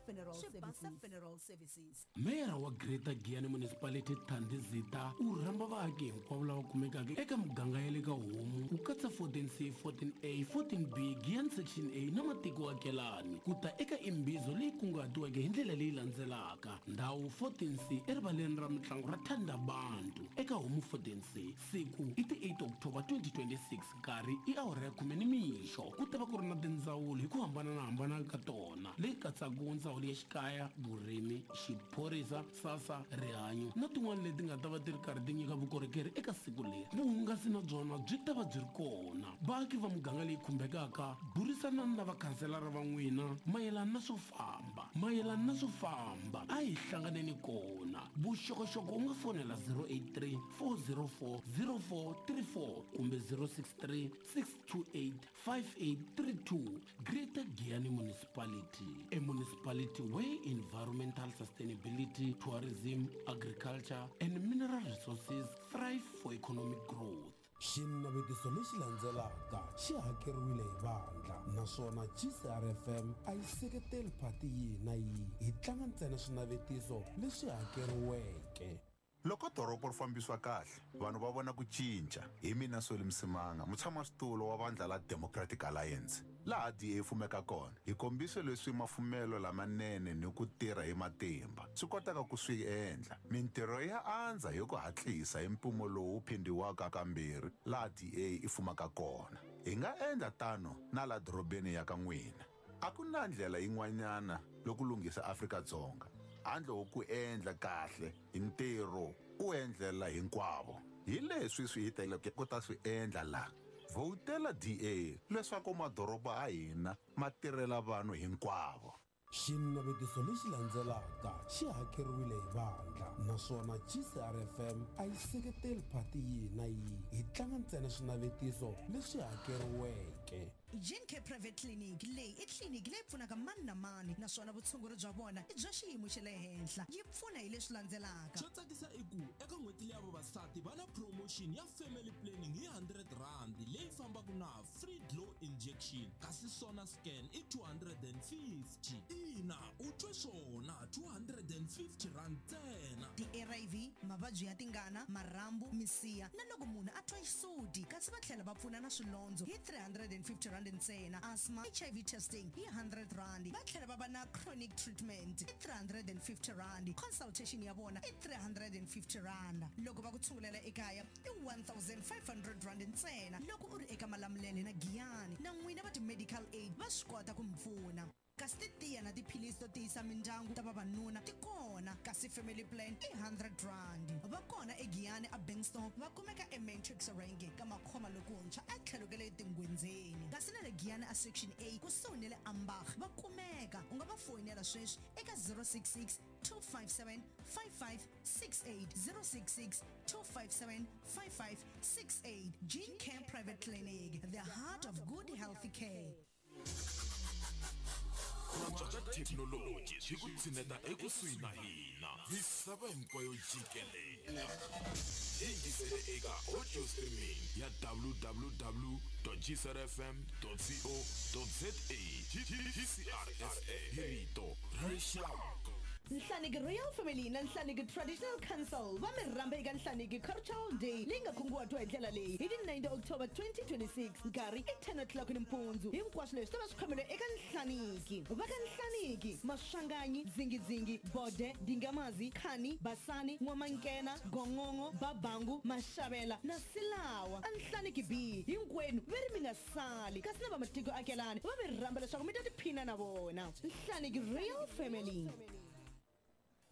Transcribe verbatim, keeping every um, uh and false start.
Funeral Services. Mayor wa Greater Giyani Municipality Thandizita u rhamba vaaki hinkwavo lava kumekaka eka muganga ya le ka Homu ku katsa fourteen C, fourteen A, fourteen B, Giyani Section A na matiko akelani kuta eka imbizo leyi kunguhatiweke hi ndlela leyi landzelaka. Ndhawu fourteen C erivaleni ra mitlangu ra Thandabantu eka Homu fourteen C siku i ti eight October twenty twenty-six nkarhi i awara ya khume nimixo ku ta va ku ri na tindzawulo hi ku hambanahambana ka tona leyi katsaka ndzawulo ya xikaya, vurimi, xiphorisa, sasa, rihanyo na tin'wana leti nga ta va ti ri karhi ti nyika vukorhokeri eka siku leri. Vuhungasi na byona byi ta va byi ri kona. Vaaki va muganga leyi khumbekaka burisanani na vakhanselara va n'wina mayelana na swo famba mayelana na swo famba a hi hlanganeni kona. Vuxokoxoko u nga fonela zero eight three, four zero four, zero four three four kumbe zero six three, six two eight, five eight three two. Greater Giyani Municipality, a municipality where environmental sustainability, tourism, agriculture and mineral resources thrive for economic growth. Xinavetiso lexi landzelaka xi hakeriwile hi vandla naswona G C R F M a yi seketeli phati yihi na yihi, hi tlanga ntsena swinavetiso leswi hakeriweke. Loko doropo ri fambiswa kahle, vanhu va vona ku cinca. Hi mina Solly Msimanga, mutshamaxitulu wa vandla la Democratic Alliance. Laha D A fumeka kona, hi kombise leswi mafumelo lamanene ni ku tirha hi matimba swi kotaka ku swi endla. Mintirho ya andza hi ku hatlisa hi mpumo lowu phindiwaka kambirhi laha D A i fumaka kona. Hi nga endla tano na la dorobeni ya ka n'wina. A ku na ndlela yin'wanyana loku lunghisa Afrika-Dzonga handle ku endla kahle hi ntirho u endlela hinkwavo. Hi leswi swi hiteleke ku ta swi endla la. Votela D A leswaku madoroba a hina ma tirhela vanhu hinkwavo. Xinavetiso lexi landzelaka xi hakeriwile hi vandla naswona G C R F M a yi seketeli phati yihi na yihi, hi tlanga ntsena swinavetiso leswi hakeriweke. Jincare Private Clinic leyi i tliliniki leyi pfunaka mani na mani naswona vutshunguri bya vona i bya xiyimo xa le henhla. Yi pfuna hi leswi landzelaka. Xo tsakisa i ku eka n'hweti leyi ya vavasati va na promotion ya family planning hi one hundred rand leyi fambaka na free glow injection kasi sona scan i two hundred fifty. Ina u twe swona two hundred fifty rand ntsena. Ti-A R V, mavabyi ya tingana, marhambu, misiha na loko munhu a twa xisuti kasi va tlhela va pfuna na swilondzo hi three hundred fifty rand ntsena. Asthma, H I V testing hi one hundred rand. Va tlhela va va na chronic treatment i three hundred fifty rand. Consultation ya vona i three hundred fifty rand. Loko va ku tshungulela ekaya i one thousand five hundred rand ntsena. Loko u ri eka Malamulele na Giyani na n'wina va ti-medical aid va swi kota ku mi pfuna. Kasi ti tiya na tiphilisi to tiyisa mindyangu ta vavanuna ti kona. Kasi family plan i one hundred rand. Va kona eGiyani a Bankstop, va kumeka eMatrix Range ka makhoma lokuntshwa a tlhelo ka le Tingwenzeni. Kasi na le Giyani a Section A kusuhi ni le Ambach va kumeka. U nga va fonela sweswi eka zero six six, two five seven, five five six eight, zero six six, two five seven, five five six eight. Jincare Private Clinic, the heart of good healthy care. Bya technology swi ku tshineta ekusuhi na hina misava hinkwayo jikelele. Yingisele eka audio streaming ya w w w dot g c r f m dot co dot z a. G C R S A hi rito ra rixaka. Nhlaneki Royal Family na Nhlaneki Traditional Council va mi rhamba eka Nhlaneki Cultural Day leyi nga kunguhatiwa hi ndlela leyi hi ti nine October twenty twenty-six nkarhi i ten o'clock nimpundzu. Hinkwaswo leswi ta va swi khomeriwa eka Nhlaneki. Va ka Nhlaneki, Maswanganyi, Dzingidzingi, Bode, Dingamazi, Khani, Basani, N'wamankena, Gongongo, Babangu, Mashavela na Silawa. A Nhlaneki B hinkwenu ve ri mi nga sali kasi na va matiko akelani va mi rhamba leswaku mi ta tiphina na vona. Nhlaneki Royal Family.